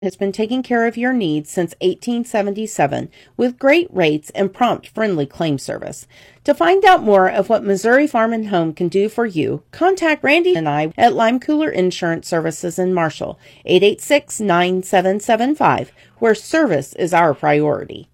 has been taking care of your needs since 1877 with great rates and prompt, friendly claim service. To find out more of what Missouri Farm and Home can do for you, contact Randy and I at Lime Cooler Insurance Services in Marshall, 886-9775, where service is our priority.